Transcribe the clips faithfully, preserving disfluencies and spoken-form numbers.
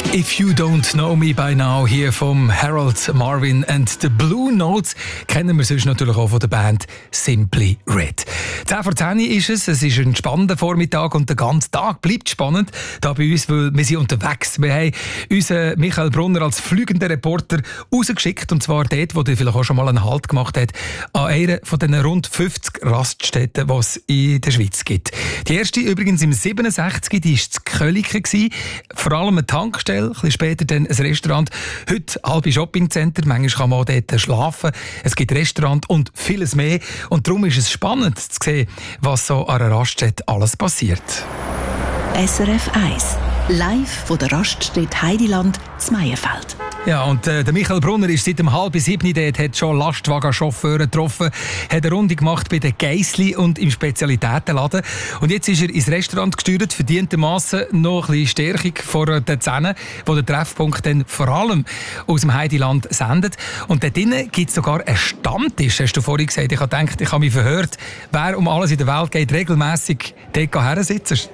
If You Don't Know Me By Now, hier vom Harold Marvin and the Blue Notes, kennen wir sonst natürlich auch von der Band Simply Red. zehn vor zehn ist es, es ist ein spannender Vormittag und der ganze Tag bleibt spannend da bei uns, weil wir sind unterwegs. Wir haben unseren Michael Brunner als fliegender Reporter rausgeschickt, und zwar dort, wo er vielleicht auch schon mal einen Halt gemacht hat, an einer von den rund fünfzig Raststätten, die es in der Schweiz gibt. Die erste übrigens im siebenundsechzig, die war in Köliken, vor allem eine Tankstelle, ein bisschen später dann ein Restaurant, heute halbe Shoppingcenter, manchmal kann man auch dort schlafen, es gibt Restaurant und vieles mehr, und darum ist es spannend zu sehen, was so an einer Raststätte alles passiert. S R F eins, live von der Raststätte Heidiland zu Meierfeld. Ja, und äh, der Michael Brunner ist seit um halb sieben dort, hat schon Lastwagenchauffeure getroffen, hat eine Runde gemacht bei den Geissli und im Spezialitätenladen. Und jetzt ist er ins Restaurant gesteuert, verdientermassen noch ein bisschen Stärkung vor den Zähnen, wo der Treffpunkt dann vor allem aus dem Heidiland sendet. Und dort drinnen gibt es sogar einen Stammtisch, hast du vorhin gesagt. Ich habe gedacht, ich habe mich verhört, wer um alles in der Welt geht, regelmässig dort hersitzen.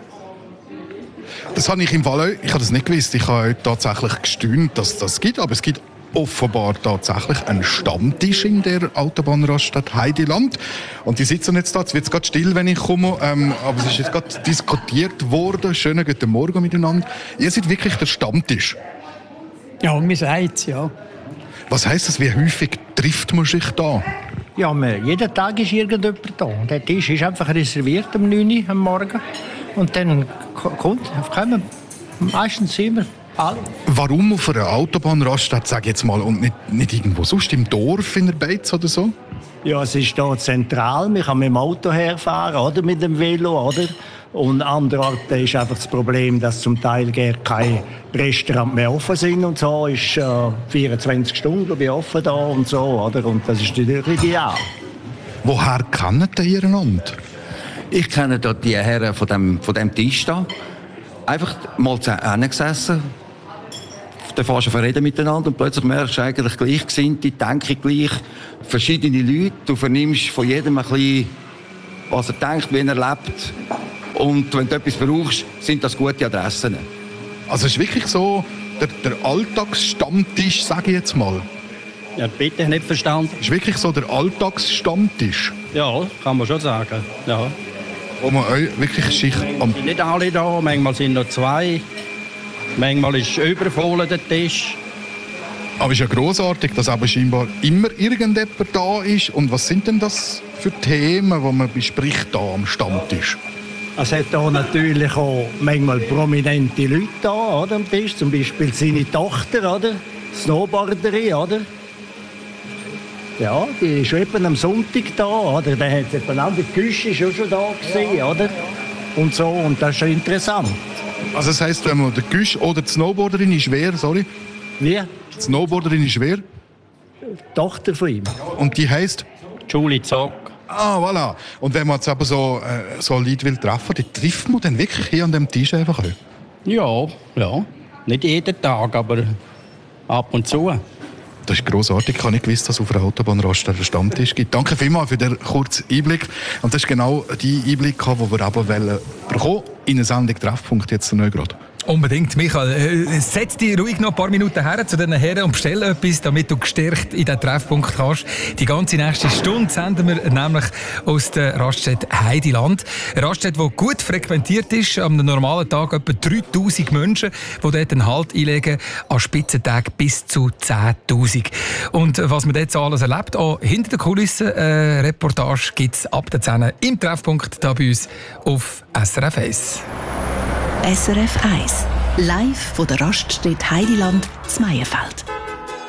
Das habe ich im Fall, ich habe das nicht gewusst. Ich habe tatsächlich gestaunt, dass es das gibt. Aber es gibt offenbar tatsächlich einen Stammtisch in der Autobahnraststätte Heidiland. Und die sitzen jetzt da. Jetzt wird es gerade still, wenn ich komme. Ähm, aber es ist jetzt gerade diskutiert worden. Schönen guten Morgen miteinander. Ihr seid wirklich der Stammtisch. Ja, wir sagen es, ja. Was heisst das? Wie häufig trifft man sich da? Ja, man, jeden Tag ist irgendjemand da. Der Tisch ist einfach reserviert um neun Uhr am Morgen. Und dann kommt, kommen meistens immer alle. Warum auf einer Autobahnraststätte, sag ich jetzt mal, und nicht, nicht irgendwo sonst im Dorf in der Beiz oder so? Ja, es ist hier zentral. Man kann mit dem Auto herfahren oder mit dem Velo. Oder? Und an anderen Orten ist einfach das Problem, dass zum Teil gar keine Restaurants mehr offen sind. Und so ist äh, vierundzwanzig Stunden glaube ich, offen da und so. Oder? Und das ist natürlich ideal. Woher kennen ihr einander? Ich kenne dort die Herren von dem, von dem Tisch da. Einfach mal zusammen gesessen. Dann fährst du verreden miteinander und plötzlich merkst du eigentlich Gleichgesinnte, denken gleich, verschiedene Leute. Du vernimmst von jedem ein bisschen, was er denkt, wie er lebt. Und wenn du etwas brauchst, sind das gute Adressen. Also es ist wirklich so der, der Alltagsstammtisch, sage ich jetzt mal. Ja, bitte, ich nicht verstanden. Es ist wirklich so der Alltagsstammtisch. Ja, kann man schon sagen. Ja. Wo man euch wirklich sich am... Sind nicht alle da, manchmal sind noch zwei. Manchmal ist übervoll der Tisch. Aber es ist ja grossartig, dass aber scheinbar immer irgendjemand da ist. Und was sind denn das für Themen, die man bespricht da am Stammtisch? Es hat hier natürlich auch manchmal prominente Leute da, oder, am Tisch. Zum Beispiel seine Tochter, oder? Snowboarderin, oder? Ja, die ist eben am Sonntag da, oder? Dann hat jemand an der Küche schon, schon da gesehen, oder? Und so, und das ist schon interessant. Also das heisst, wenn man der Küche oder die Snowboarderin ist wer, sorry? Wie? Die Snowboarderin ist wer? Die Tochter von ihm. Und die heisst? Julie Zock. Ah, voilà. Und wenn man jetzt aber so, äh, so Leute will treffen, die trifft man dann wirklich hier an dem Tisch einfach auch? Ja, ja. Nicht jeden Tag, aber ab und zu. Das ist grossartig. Ich habe nicht gewusst, dass es auf einer Autobahnraststätte einen Stammtisch gibt. Danke vielmals für den kurzen Einblick. Und das ist genau die Einblick, den wir aber bekommen in einer Sendung Treffpunkt jetzt neu gerade. Unbedingt, Michael. Äh, setz dich ruhig noch ein paar Minuten her zu diesen Herren und bestell etwas, damit du gestärkt in diesen Treffpunkt kannst. Die ganze nächste Stunde senden wir nämlich aus der Raststätte Heidiland. Eine Raststätte, die gut frequentiert ist. Am normalen Tag etwa dreitausend Menschen, die dort einen Halt einlegen. An Spitzentagen bis zu zehntausend. Und was man dort alles erlebt, auch hinter den Kulissen, äh, Reportage gibt es ab der zehn im Treffpunkt hier bei uns auf S R F eins. S R F eins, live von der Raststätte Heidiland zu Meierfeld.